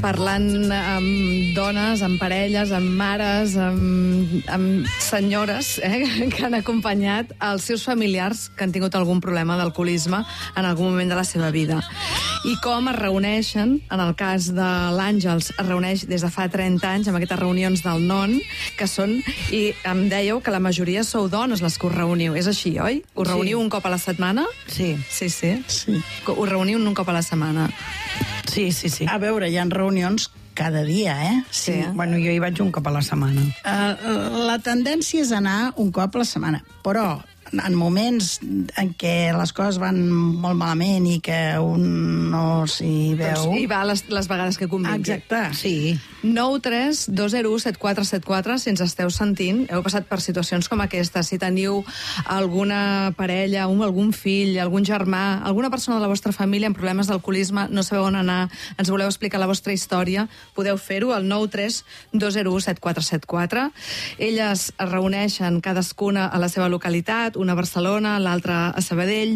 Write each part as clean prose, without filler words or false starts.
parlant amb dones, amb parelles, amb mares, amb senyores que han acompanyat els seus familiars que han tingut algun problema d'alcoholisme en algun moment de la seva vida. I com es reuneixen, en el cas de l'Àngels, es reuneix des de fa 30 anys amb aquestes reunions del NON, que són, i em dèieu que la majoria sou dones les que us reuniu. És així, oi? Us reuniu un cop a la setmana? Sí. Sí. Us reuniu un cop a la setmana? Sí. A veure, hi ha reunions cada dia, Sí. Bueno, jo hi vaig un cop a la setmana. La tendència és anar un cop a la setmana, però en moments en què les coses van molt malament i que un no s'hi veu... Doncs hi va les vegades que convingui. Exacte. Sí. 932017474, si ens esteu sentint, heu passat per situacions com aquesta. Si teniu alguna parella, algun fill, algun germà, alguna persona de la vostra família amb problemes d'alcoholisme, no sabeu on anar, ens voleu explicar la vostra història, podeu fer-ho al 932017474. Elles es reuneixen cadascuna a la seva localitat, una a Barcelona, l'altra a Sabadell,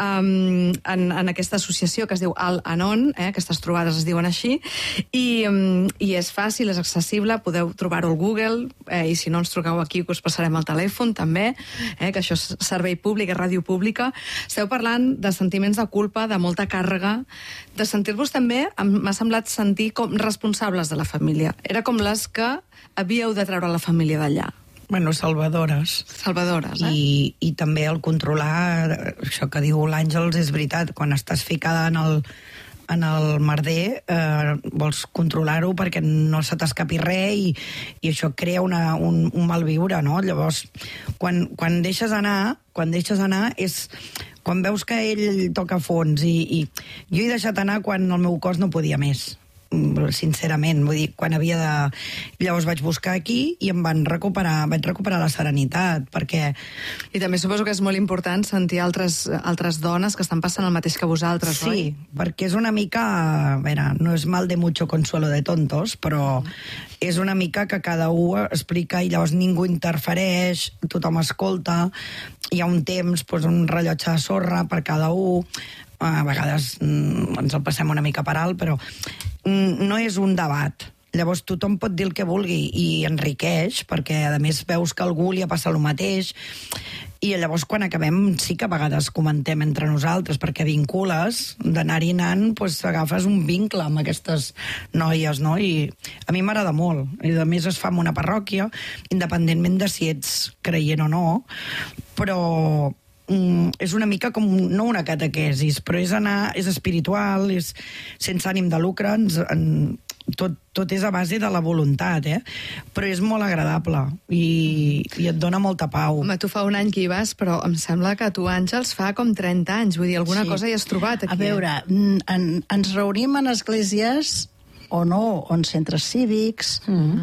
en aquesta associació que es diu Al-Anon, aquestes trobades es diuen així, i és fàcil, és accessible, podeu trobar-ho al Google, i si no ens truqueu aquí us passarem el telèfon també, que això és servei públic, és ràdio pública. Esteu parlant de sentiments de culpa, de molta càrrega, de sentir-vos també, m'ha semblat sentir com responsables de la família. Era com les que havíeu de treure la família d'allà. Bueno, salvadores. Salvadores, I també el controlar, això que diu l'Àngels és veritat, quan estàs ficada en el merder, vols controlar-ho perquè no se t'escapi res i això crea un malviure, no? Llavors, quan deixes anar és quan veus que ell toca fons i jo he deixat anar quan el meu cos no podia més, sincerament, vull dir, quan havia de... Llavors vaig buscar aquí i vaig recuperar la serenitat, perquè... I també suposo que és molt important sentir altres dones que estan passant el mateix que vosaltres, oi? Sí, perquè és una mica... A veure, no és mal de mucho consuelo de tontos, però és una mica que cada un explica i llavors ningú interfereix, tothom escolta, hi ha un temps, un rellotge de sorra per cada un, a vegades ens el passem una mica per alt, però no és un debat. Llavors tothom pot dir el que vulgui i enriqueix, perquè a més veus que a algú li ha passat el mateix, i llavors quan acabem sí que a vegades comentem entre nosaltres, perquè vincules, d'anar-hi anant, agafes un vincle amb aquestes noies, no? I a mi m'agrada molt. I a més es fa en una parròquia, independentment de si ets creient o no, però és una mica com, no una catequesis, però és espiritual, és sense ànim de lucre, tot és a base de la voluntat, però és molt agradable i et dona molta pau. Home, tu fa un any que hi vas, però em sembla que tu, Àngels, fa com 30 anys, vull dir, alguna cosa hi has trobat aquí. A veure, ens reunim en esglésies o no, o en centres cívics,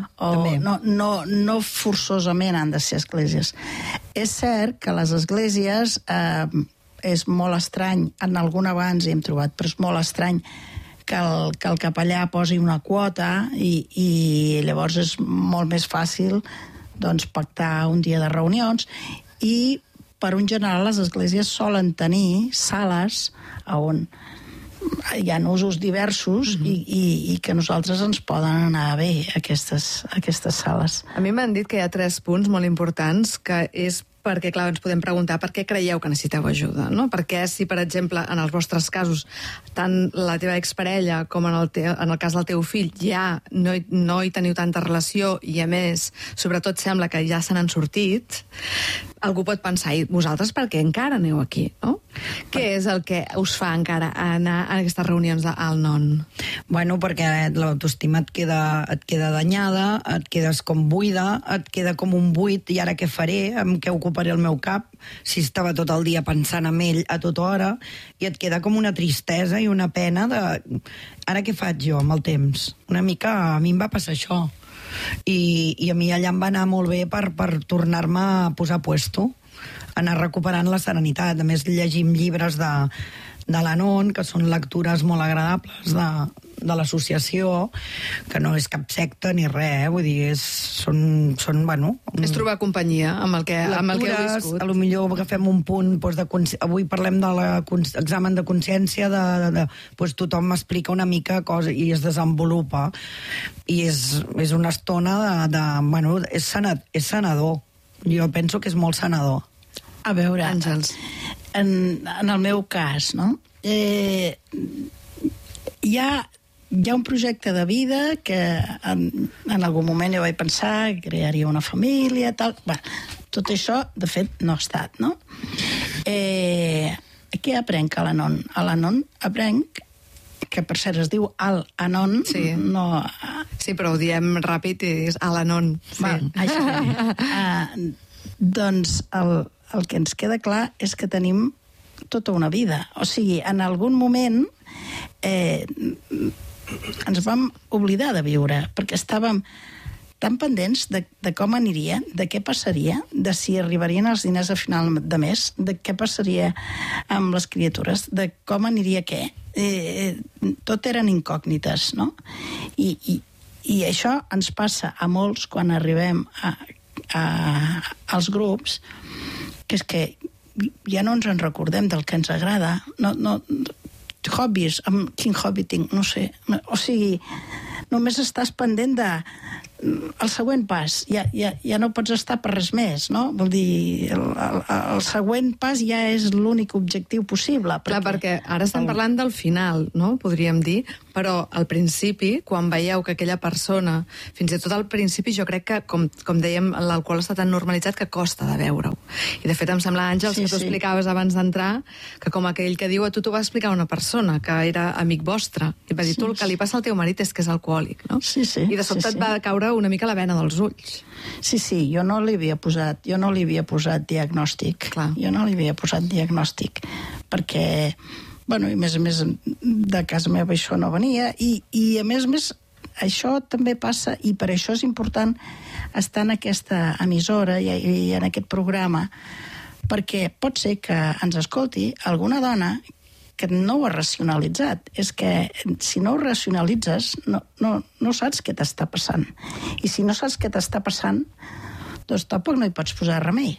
no forçosament han de ser esglésies. És cert que les esglésies és molt estrany, en alguna abans hi hem trobat, però és molt estrany que el capellà posi una quota i llavors és molt més fàcil pactar un dia de reunions i per un general les esglésies solen tenir sales on hi ha usos diversos i que a nosaltres ens poden anar bé aquestes sales. A mi m'han dit que hi ha 3 punts molt importants, que és perquè, clar, ens podem preguntar per què creieu que necessiteu ajuda, no? Perquè si, per exemple, en els vostres casos, tant la teva exparella com en el cas del teu fill ja no hi teniu tanta relació i, a més, sobretot sembla que ja se n'han sortit, algú pot pensar, i vosaltres per què encara aneu aquí, no? Què és el que us fa encara anar a aquestes reunions d'Al-Non? Bueno, perquè l'autoestima et queda danyada, et quedes com buida, et queda com un buit, i ara què faré? Amb què ocuparé el meu cap? Si estava tot el dia pensant en ell a tota hora, i et queda com una tristesa i una pena de... Ara què faig jo amb el temps? Una mica a mi em va passar això. I a mi allà em va anar molt bé per tornar-me a posar a puesto, anar recuperant la serenitat. A més, llegim llibres de l'Anon, que són lectures molt agradables de l'associació, que no és cap secta ni res, vull dir, són bueno... És trobar companyia amb el que heu viscut. A lo millor agafem un punt, doncs, avui parlem de l'examen de consciència, doncs tothom m'explica una mica cosa i es desenvolupa. I és una estona bueno, és sanador. Jo penso que és molt sanador. A veure, Àngels, en el meu cas, no? Hi ha un projecte de vida que en algun moment jo vaig pensar que crearia una família, tal. Bé, tot això, de fet, no ha estat, no? Què aprenc a l'Anon? A l'Anon aprenc, que per cert es diu Al-Anon, sí. No... Sí, però ho diem ràpid i és Al-Anon. Sí. Va, això. Doncs el que ens queda clar és que tenim tota una vida. O sigui, en algun moment ens vam oblidar de viure, perquè estàvem tan pendents de com aniria, de què passaria, de si arribarien els diners a final de mes, de què passaria amb les criatures, de com aniria què. Tot eren incògnites, no? I això ens passa a molts quan arribem als grups, que és que ja no ens en recordem del que ens agrada. No, hobbies, quin hobby tinc? No sé. O sigui, només estàs pendent el següent pas. Ja no pots estar per res més, no? Vol dir, el següent pas ja és l'únic objectiu possible. Clar, perquè ara estem parlant del final, no? Podríem dir, però al principi, quan veieu que aquella persona, fins i tot al principi, jo crec que, com dèiem, l'alcohol està tan normalitzat que costa de veure-ho. I de fet em sembla, Àngels, que tu explicaves abans d'entrar, que com aquell que diu, a tu t'ho va explicar una persona que era amic vostre, i va dir, tu el que li passa al teu marit és que és alcohòlic, no? Sí. I de sobte et va caure una mica la vena dels ulls. Sí, jo no li havia posat diagnòstic. Clar. Jo no li havia posat diagnòstic, perquè, bueno, i a més, de casa meva això no venia, i a més, això també passa, i per això és important estar en aquesta emissora i en aquest programa, perquè pot ser que ens escolti alguna dona que no ho ha racionalitzat. És que si no ho racionalitzes, no saps què t'està passant. I si no saps què t'està passant, doncs tampoc no hi pots posar remei.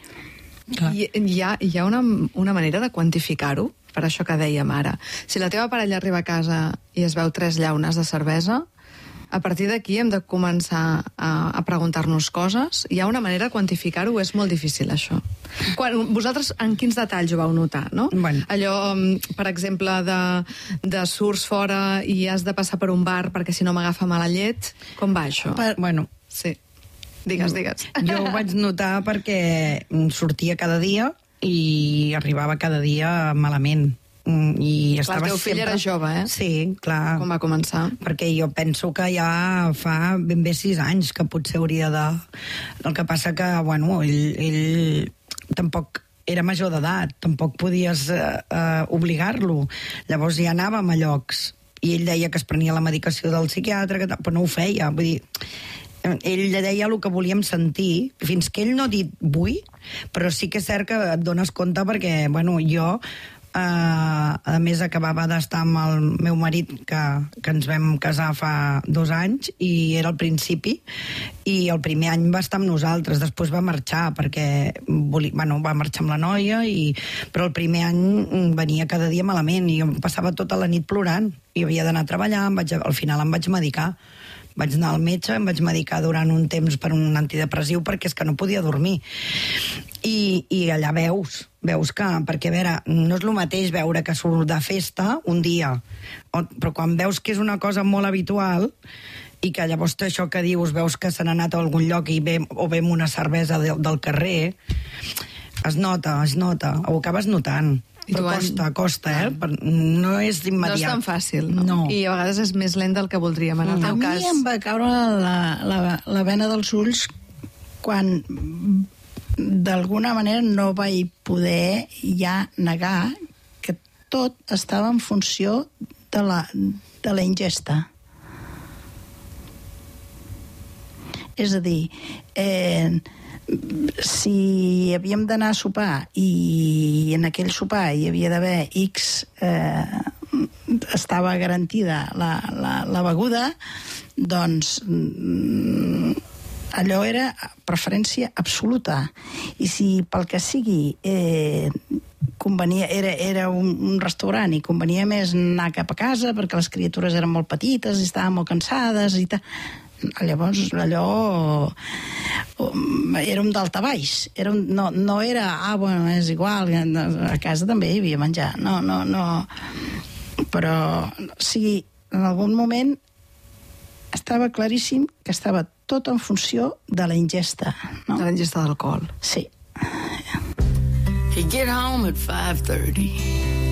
Hi ha una manera de quantificar-ho, per això que dèiem ara. Si la teva parella arriba a casa i es veu 3 llaunes de cervesa, a partir d'aquí hem de començar a preguntar-nos coses. Hi ha una manera de quantificar-ho, és molt difícil, això. Vosaltres en quins detalls ho vau notar, no? Bueno. Allò, per exemple, de surts fora i has de passar per un bar perquè si no m'agafa mala llet. Com va això? Bueno, sí. Digues. Jo ho vaig notar perquè sortia cada dia i arribava cada dia malament. I clar, el teu fill era jove, eh? Sí, clar. Com va començar? Perquè jo penso que ja fa ben bé 6 anys que potser hauria de... El que passa que, bueno, ell tampoc era major d'edat, tampoc podies obligar-lo. Llavors ja anàvem a llocs i ell deia que es prenia la medicació del psiquiatre, però no ho feia. Vull dir, ell deia el que volíem sentir, fins que ell no ha dit vull, però sí que és cert que et dones compte perquè, bueno, jo... a més acabava d'estar amb el meu marit que ens vam casar fa 2 anys i era al principi i el primer any va estar amb nosaltres, després va marxar perquè va marxar amb la noia però el primer any venia cada dia malament i jo passava tota la nit plorant i havia d'anar a treballar, al final em vaig medicar. Vaig anar al metge, em vaig medicar durant un temps per un antidepressiu perquè és que no podia dormir. I allà veus que, perquè a veure, no és el mateix veure que surt de festa un dia, però quan veus que és una cosa molt habitual i que llavors això que dius, veus que se n'ha anat a algun lloc i bem una cervesa del carrer, es nota, ho acabes notant. Però costa, no és immediat. No és tan fàcil, no? I a vegades és més lent del que voldríem. En el teu cas... A mi em va caure la vena dels ulls quan d'alguna manera no vaig poder ja negar que tot estava en funció de la ingesta. És a dir, si havíem d'anar a sopar i en aquell sopar hi havia d'haver X estava garantida la beguda, doncs allò era preferència absoluta. I si pel que sigui convenia, era un restaurant i convenia més anar cap a casa perquè les criatures eren molt petites i estaven molt cansades i tal, llavors allò era un daltabaix, no era bueno, és igual, a casa també hi havia menjar, no, però o sigui, en algun moment estava claríssim que estava tot en funció de la ingesta, no? De la ingesta d'alcohol. Sí. You get home at 5:30.